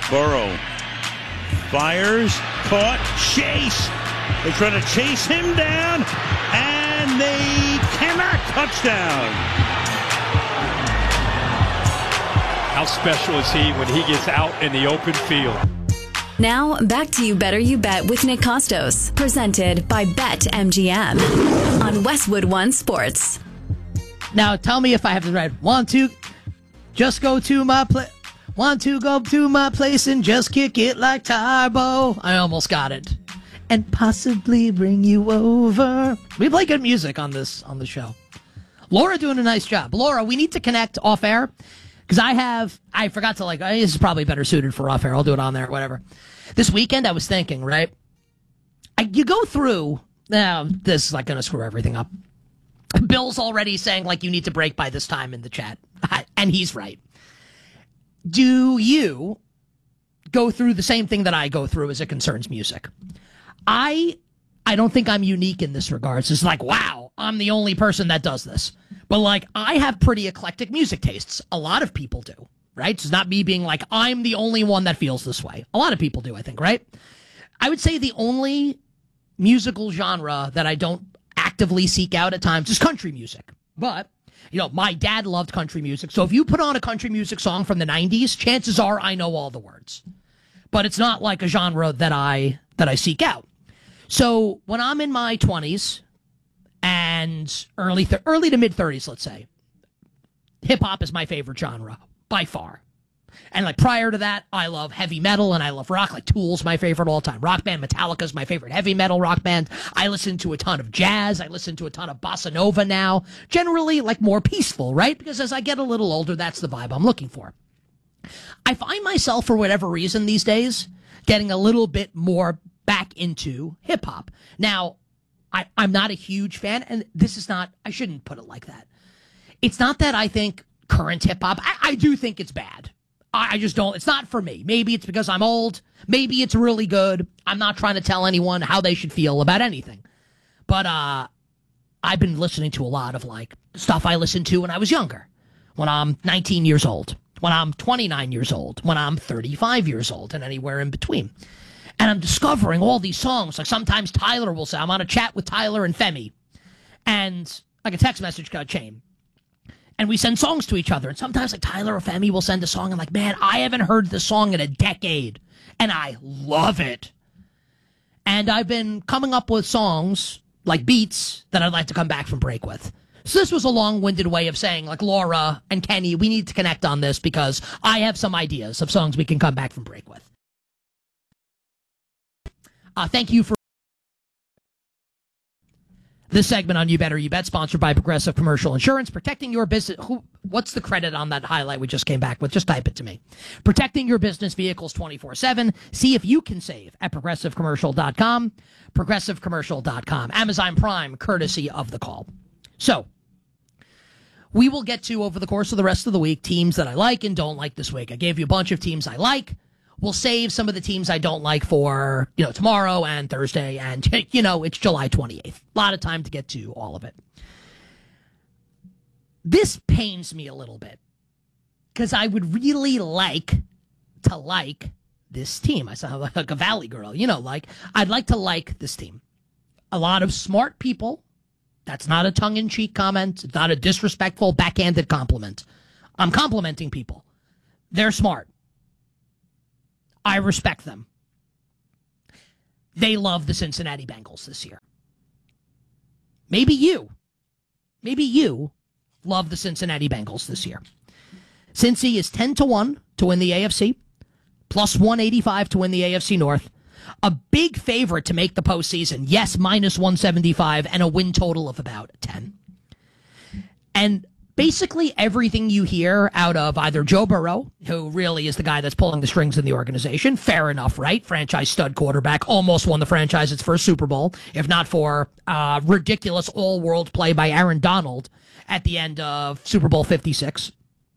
Burrow fires, caught, chase. They're trying to chase him down, and they cannot. Touchdown. How special is he when he gets out in the open field? Now, back to You Better You Bet with Nick Costos, presented by BetMGM on Westwood One Sports. Now, tell me if I have the right. Want to go to my place and just kick it like Tybo. I almost got it. And possibly bring you over. We play good music on the show. Laura doing a nice job. Laura, we need to connect off air. Because I forgot to this is probably better suited for off air. I'll do it on there, whatever. This weekend I was thinking, right? You go through, this is going to screw everything up. Bill's already saying you need to break by this time in the chat. And he's right. Do you go through the same thing that I go through as it concerns music? I don't think I'm unique in this regard. It's wow, I'm the only person that does this. But, I have pretty eclectic music tastes. A lot of people do, right? It's not me being I'm the only one that feels this way. A lot of people do, I think, right? I would say the only musical genre that I don't actively seek out at times is country music. But, my dad loved country music. So if you put on a country music song from the 90s, chances are I know all the words. But it's not a genre that I seek out. So when I'm in my 20s, and early to mid 30s, let's say, hip hop is my favorite genre by far. And prior to that, I love heavy metal and I love rock. Tool's my favorite all time rock band. Metallica's my favorite heavy metal rock band. I listen to a ton of jazz. I listen to a ton of bossa nova now. Generally, more peaceful, right? Because as I get a little older, that's the vibe I'm looking for. I find myself, for whatever reason these days, getting a little bit more back into hip hop. Now, I'm not a huge fan, and this is not, I shouldn't put it like that. It's not that I think current hip-hop, I do think it's bad. I just don't, it's not for me. Maybe it's because I'm old. Maybe it's really good. I'm not trying to tell anyone how they should feel about anything. But I've been listening to a lot of, stuff I listened to when I was younger. When I'm 19 years old. When I'm 29 years old. When I'm 35 years old, and anywhere in between. And I'm discovering all these songs. Sometimes Tyler will say, I'm on a chat with Tyler and Femi. And a text message chain. And we send songs to each other. And sometimes Tyler or Femi will send a song. And man, I haven't heard this song in a decade. And I love it. And I've been coming up with songs, beats, that I'd like to come back from break with. So this was a long-winded way of saying, Laura and Kenny, we need to connect on this because I have some ideas of songs we can come back from break with. Thank you for this segment on You Better You Bet, sponsored by Progressive Commercial Insurance. Protecting your business. What's the credit on that highlight we just came back with? Just type it to me. Protecting your business vehicles 24/7. See if you can save at ProgressiveCommercial.com. ProgressiveCommercial.com. Amazon Prime, courtesy of the call. So, we will get to, over the course of the rest of the week, teams that I like and don't like this week. I gave you a bunch of teams I like. We'll save some of the teams I don't like for, tomorrow and Thursday. And, it's July 28th. A lot of time to get to all of it. This pains me a little bit because I would really like to like this team. I sound like a Valley girl, I'd like to like this team. A lot of smart people. That's not a tongue-in-cheek comment. It's not a disrespectful, backhanded compliment. I'm complimenting people. They're smart. I respect them. They love the Cincinnati Bengals this year. Maybe you love the Cincinnati Bengals this year. Cincy is 10-1 to win the AFC, plus 185 to win the AFC North. A big favorite to make the postseason. Yes, minus 175 and a win total of about 10. And basically everything you hear out of either Joe Burrow, who really is the guy that's pulling the strings in the organization, fair enough, right? Franchise stud quarterback, almost won the franchise its first Super Bowl, if not for ridiculous all-world play by Aaron Donald at the end of Super Bowl 56.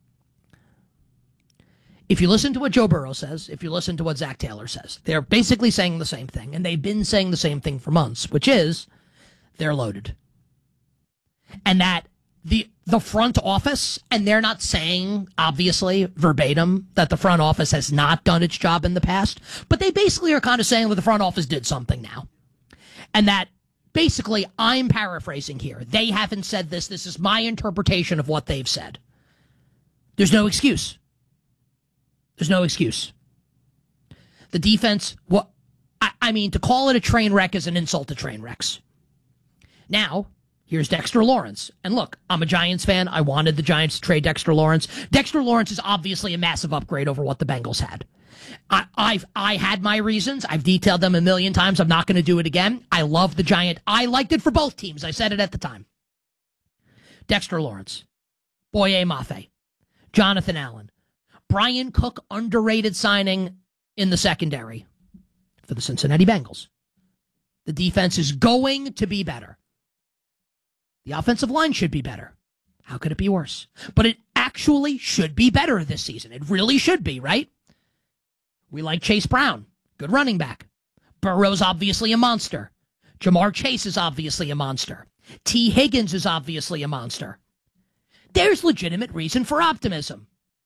If you listen to what Joe Burrow says, if you listen to what Zach Taylor says, they're basically saying the same thing, and they've been saying the same thing for months, which is they're loaded. And that the front office, and they're not saying, obviously, verbatim, that the front office has not done its job in the past, but they basically are kind of saying that the front office did something now. And that, basically, I'm paraphrasing here. They haven't said this. This is my interpretation of what they've said. There's no excuse. There's no excuse. The defense, I mean, to call it a train wreck is an insult to train wrecks. Now, here's Dexter Lawrence. And look, I'm a Giants fan. I wanted the Giants to trade Dexter Lawrence. Dexter Lawrence is obviously a massive upgrade over what the Bengals had. I had my reasons. I've detailed them a million times. I'm not going to do it again. I love the Giant. I liked it for both teams. I said it at the time. Dexter Lawrence, Boye Mafe, Jonathan Allen, Brian Cook, underrated signing in the secondary for the Cincinnati Bengals. The defense is going to be better. The offensive line should be better. How could it be worse? But it actually should be better this season. It really should be, right? We like Chase Brown. Good running back. Burrow's obviously a monster. Jamar Chase is obviously a monster. T. Higgins is obviously a monster. There's legitimate reason for optimism.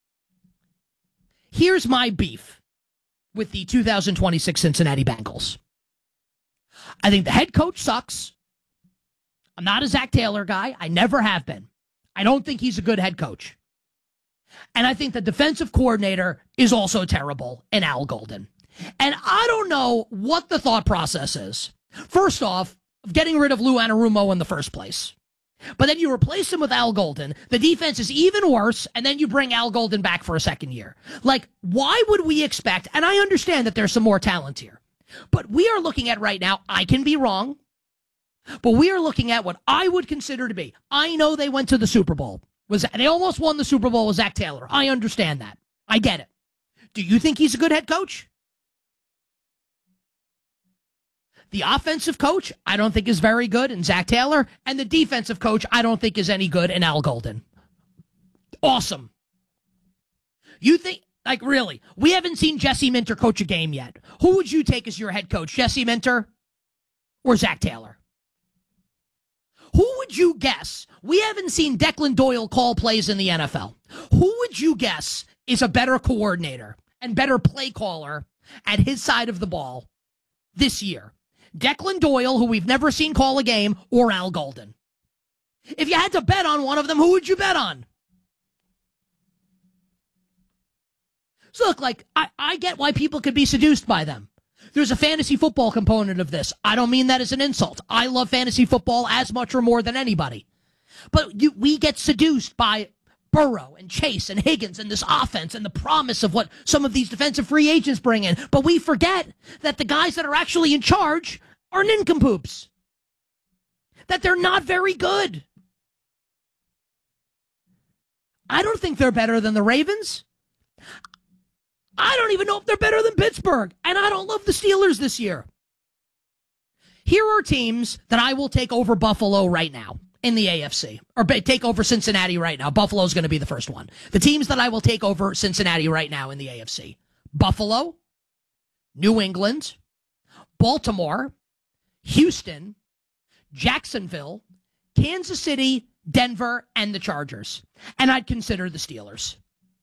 Here's my beef with the 2026 Cincinnati Bengals. I think the head coach sucks. I'm not a Zach Taylor guy. I never have been. I don't think he's a good head coach. And I think the defensive coordinator is also terrible in Al Golden. And I don't know what the thought process is. First off, getting rid of Lou Anarumo in the first place. But then you replace him with Al Golden. The defense is even worse, and then you bring Al Golden back for a second year. Like, why would we expect, and I understand that there's some more talent here, but we are looking at right now, I can be wrong, but we are looking at what I would consider to be. I know they went to the Super Bowl. They almost won the Super Bowl with Zach Taylor. I understand that. I get it. Do you think he's a good head coach? The offensive coach, I don't think is very good in Zach Taylor. And the defensive coach, I don't think is any good in Al Golden. Awesome. You think, like really, we haven't seen Jesse Minter coach a game yet. Who would you take as your head coach, Jesse Minter or Zach Taylor? Who would you guess? We haven't seen Declan Doyle call plays in the NFL. Who would you guess is a better coordinator and better play caller at his side of the ball this year? Declan Doyle, who we've never seen call a game, or Al Golden? If you had to bet on one of them, who would you bet on? So look, like, I get why people could be seduced by them. There's a fantasy football component of this. I don't mean that as an insult. I love fantasy football as much or more than anybody. But we get seduced by Burrow and Chase and Higgins and this offense and the promise of what some of these defensive free agents bring in. But we forget that the guys that are actually in charge are nincompoops. That they're not very good. I don't think they're better than the Ravens. I don't even know if they're better than Pittsburgh. And I don't love the Steelers this year. Here are teams that I will take over Buffalo right now in the AFC. Or take over Cincinnati right now. Buffalo's going to be the first one. The teams that I will take over Cincinnati right now in the AFC. Buffalo, New England, Baltimore, Houston, Jacksonville, Kansas City, Denver, and the Chargers. And I'd consider the Steelers.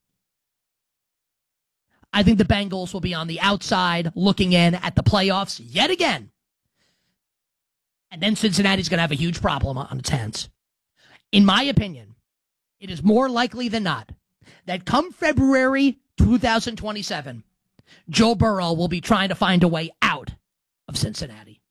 I think the Bengals will be on the outside looking in at the playoffs yet again. And then Cincinnati's going to have a huge problem on its hands. In my opinion, it is more likely than not that come February 2027, Joe Burrow will be trying to find a way out of Cincinnati.